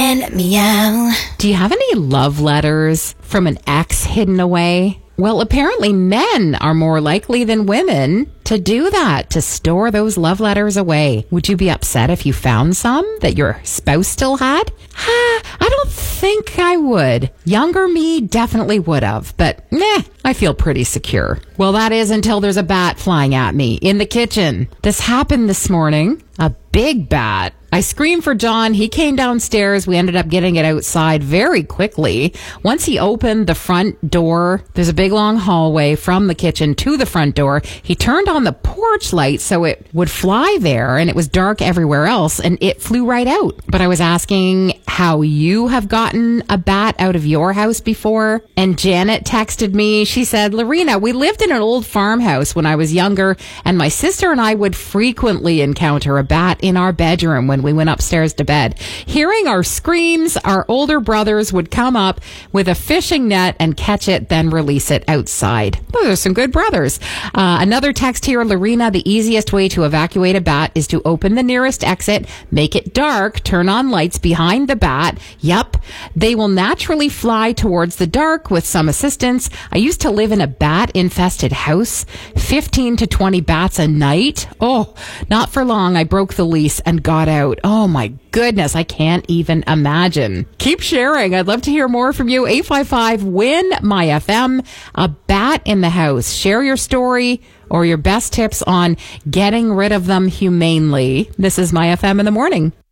and meow. Do you have any love letters from an ex hidden away? Well, apparently men are more likely than women to do that, to store those love letters away. Would you be upset if you found some that your spouse still had? I don't think I would. Younger me definitely would have, but I feel pretty secure. Well, that is until there's a bat flying at me in the kitchen. This happened this morning. A big bat. I screamed for John. He came downstairs. We ended up getting it outside very quickly. Once he opened the front door, there's a big long hallway from the kitchen to the front door. He turned on the porch light so it would fly there, and it was dark everywhere else, and it flew right out. But I was asking how you have gotten a bat out of your house before, and Janet texted me. She said, Lorena, we lived in an old farmhouse when I was younger, and my sister and I would frequently encounter a bat in our bedroom when we went upstairs to bed. Hearing our screams, our older brothers would come up with a fishing net and catch it, then release it outside. Those are some good brothers. Another text here, Lorena, the easiest way to evacuate a bat is to open the nearest exit, make it dark, turn on lights behind the bat. Yep, they will naturally fly towards the dark with some assistance. I used to live in a bat-infested house, 15 to 20 bats a night. Oh, not for long. I broke the lease and got out. Oh my goodness, I can't even imagine. Keep sharing. I'd love to hear more from you. 855-WIN-MY-FM. A bat in the house. Share your story or your best tips on getting rid of them humanely. This is My FM in the morning.